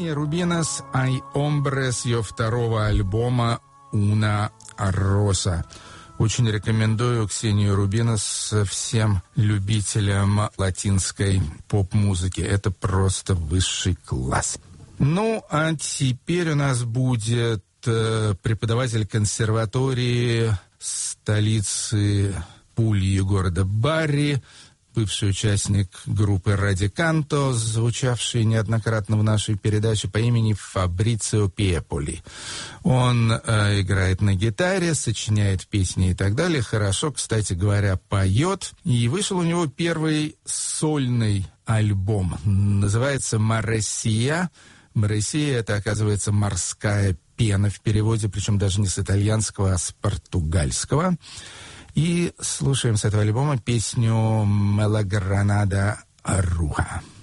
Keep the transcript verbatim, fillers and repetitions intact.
Ксения Рубинос «Ай Омбре» с ее второго альбома «Уна Роса». Очень рекомендую Ксению Рубинос всем любителям латинской поп-музыки. Это просто высший класс. Ну, а теперь у нас будет э, преподаватель консерватории столицы Пульи города Барри, бывший участник группы «Радиканто», звучавший неоднократно в нашей передаче, по имени Фабрицио Пеполи. Он э, играет на гитаре, сочиняет песни и так далее. Хорошо, кстати говоря, поет. И вышел у него первый сольный альбом. Называется «Маресия». «Маресия» — это, оказывается, морская пена в переводе, причем даже не с итальянского, а с португальского. И слушаем с этого альбома песню «Мелагранада Аруха».